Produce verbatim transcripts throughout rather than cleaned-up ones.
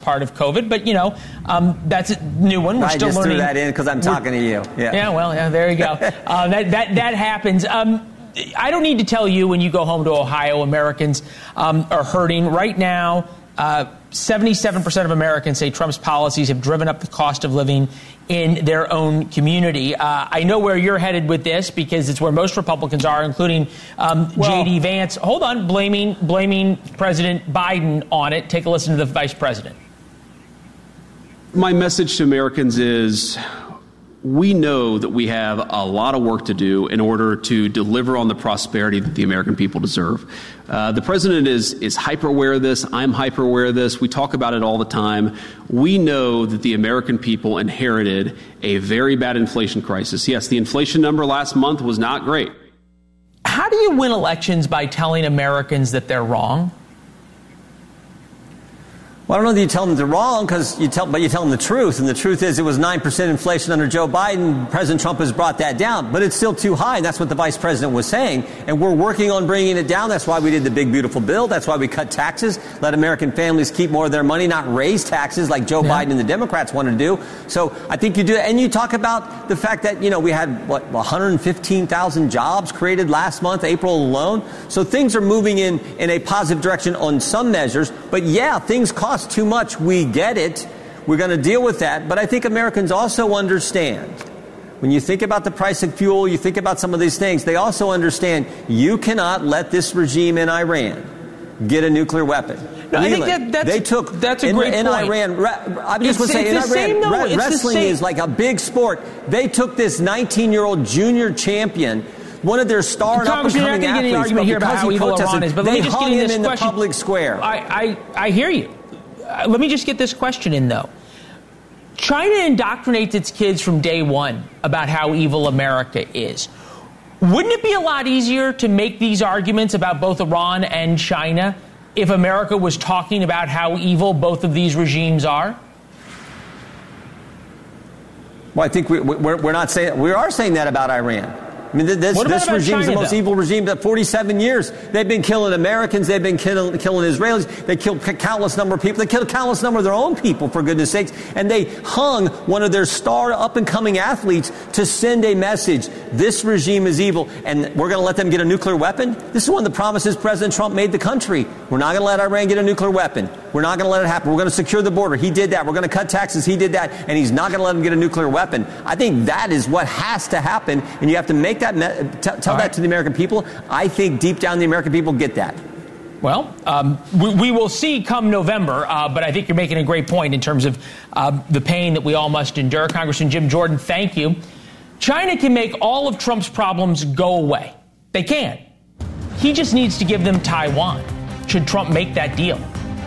part of COVID, but, you know, um, that's a new one. We're I still just learning. threw that in because I'm talking to you. Yeah, yeah well, yeah, there you go. uh, that, that, that happens. Um, I don't need to tell you when you go home to Ohio, Americans um, are hurting. Right now, uh, seventy-seven percent of Americans say Trump's policies have driven up the cost of living in their own community. Uh, I know where you're headed with this because it's where most Republicans are, including um, well, J D Vance. Hold on, blaming blaming President Biden on it. Take a listen to the vice president. My message to Americans is we know that we have a lot of work to do in order to deliver on the prosperity that the American people deserve. Uh, the president is is hyper aware of this. I'm hyper aware of this. We talk about it all the time. We know that the American people inherited a very bad inflation crisis. Yes, the inflation number last month was not great. How do you win elections by telling Americans that they're wrong? Well, I don't know that you tell them they're wrong, because you tell, but you tell them the truth. And the truth is it was nine percent inflation under Joe Biden. President Trump has brought that down, but it's still too high. That's what the vice president was saying. And we're working on bringing it down. That's why we did the big, beautiful bill. That's why we cut taxes, let American families keep more of their money, not raise taxes like Joe yeah. Biden and the Democrats want to do. So I think you do it. And you talk about the fact that, you know, we had, what, one hundred fifteen thousand jobs created last month, April alone. So things are moving in, in a positive direction on some measures. But yeah, things cost too much. We get it. We're going to deal with that. But I think Americans also understand, when you think about the price of fuel, you think about some of these things, they also understand you cannot let this regime in Iran get a nuclear weapon. No, I think that, that's, they took that's a in, great in point. Iran. I'm just going to say, in Iran, same, no, re- wrestling is like a big sport. They took this nineteen-year-old junior champion, one of their star and up-and-coming athletes, an argument here about how evil Iran is, but let they me just hung get in him this in question. the public square. I, I, I hear you. Uh, let me just get this question in, though. China indoctrinates its kids from day one about how evil America is. Wouldn't it be a lot easier to make these arguments about both Iran and China if America was talking about how evil both of these regimes are? Well, I think we, we're, we're not saying, we are saying that about Iran. I mean, this, this regime is the most evil regime of forty-seven years. They've been killing Americans. They've been killing, killing Israelis. They killed countless number of people. They killed countless number of their own people, for goodness sakes. And they hung one of their star up-and-coming athletes to send a message. This regime is evil, and we're going to let them get a nuclear weapon? This is one of the promises President Trump made the country. We're not going to let Iran get a nuclear weapon. We're not going to let it happen. We're going to secure the border. He did that. We're going to cut taxes. He did that. And he's not going to let them get a nuclear weapon. I think that is what has to happen, and you have to make that me- t- tell All that right. to the American people. I think deep down the American people get that. Well, um, we, we will see come November, uh, but I think you're making a great point in terms of uh, the pain that we all must endure. Congressman Jim Jordan, thank you. China can make all of Trump's problems go away. They can. He just needs to give them Taiwan. Should Trump make that deal?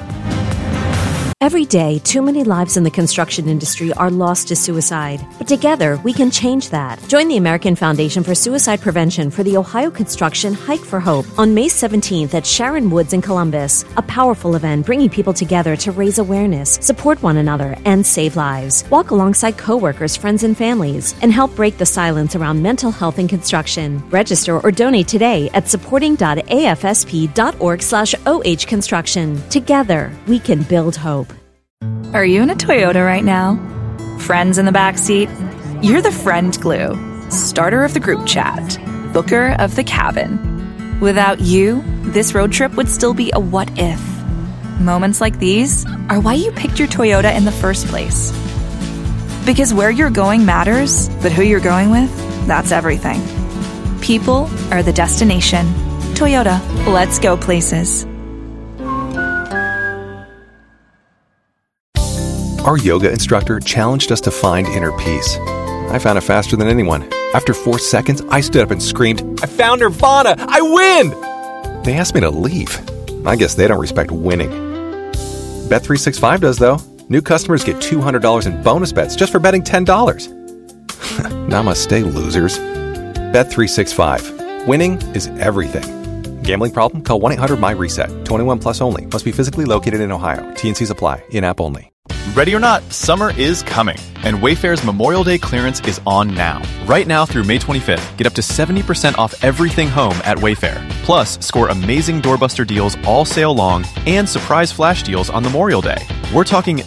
Every day, too many lives in the construction industry are lost to suicide. But together, we can change that. Join the American Foundation for Suicide Prevention for the Ohio Construction Hike for Hope on May seventeenth at Sharon Woods in Columbus. A powerful event bringing people together to raise awareness, support one another, and save lives. Walk alongside coworkers, friends, and families, and help break the silence around mental health in construction. Register or donate today at supporting.afsp.org slash OH construction. Together, we can build hope. Are you in a Toyota right now? Friends in the backseat? You're the friend glue. Starter of the group chat. Booker of the cabin. Without you, this road trip would still be a what if. Moments like these are why you picked your Toyota in the first place. Because where you're going matters, but who you're going with, that's everything. People are the destination. Toyota, let's go places. Our yoga instructor challenged us to find inner peace. I found it faster than anyone. After four seconds, I stood up and screamed, "I found Nirvana! I win!" They asked me to leave. I guess they don't respect winning. Bet three sixty-five does, though. New customers get two hundred dollars in bonus bets just for betting ten dollars. Namaste, losers. Bet three sixty-five. Winning is everything. Gambling problem? Call one eight hundred M Y reset. twenty-one plus only. Must be physically located in Ohio. T and Cs apply. In-app only. Ready or not, summer is coming, and Wayfair's Memorial Day clearance is on now. Right now through May twenty-fifth, get up to seventy percent off everything home at Wayfair. Plus, score amazing doorbuster deals all sale long and surprise flash deals on Memorial Day. We're talking